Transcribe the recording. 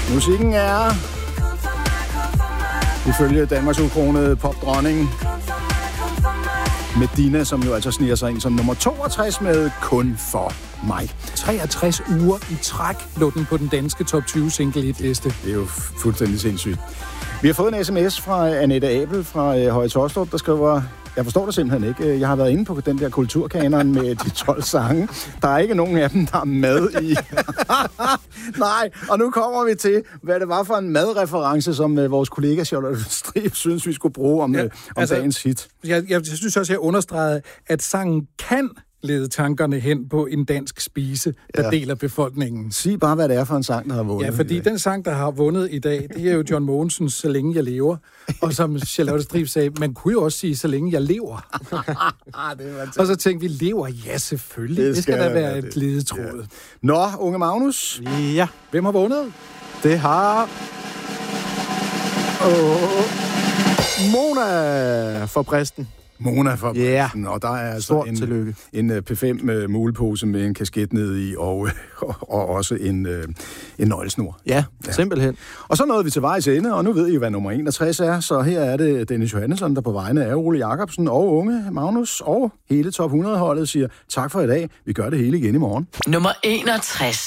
Musikken er, ifølge Danmarks ukronede popdronning, Medina, som jo altså sniger sig ind som nummer 62 med Kun for mig. 63 uger i træk lå den på den danske top 20 single hit liste. Det er jo fuldstændig sindssygt. Vi har fået en sms fra Annette Abel fra Høje Torstrup, der skriver: jeg forstår det simpelthen ikke. Jeg har været inde på den der kulturkanon med de 12 sange. Der er ikke nogen af dem, der er med i. Nej, og nu kommer vi til, hvad det var for en madreference, som vores kollega Charlotte Strib synes, vi skulle bruge om dagens hit. Jeg synes også, jeg understregede, at sangen kan lede tankerne hen på en dansk spise, der deler befolkningen. Sig bare, hvad det er for en sang, der har vundet. Ja, fordi den sang, der har vundet i dag, det er jo John Mogensens Så længe jeg lever. Og som Charlotte Strib sagde, man kunne jo også sige, så længe jeg lever. Og så tænkte vi, lever? Ja, selvfølgelig. Det skal da være et ledetråd. Ja. Nå, unge Magnus. Ja. Hvem har vundet? Det har Mona for Præsten. Mona for Præsten, og der er altså en P5 mulepose med en kasket ned i, og også en nøglesnor. Ja, simpelthen. Og så nåede vi til vejs ende, og nu ved I, hvad nummer 61 er, så her er det Dennis Johannesson, der på vegne af Ole Jacobsen og unge Magnus og hele top 100-holdet siger tak for i dag. Vi gør det hele igen i morgen. Nummer 61.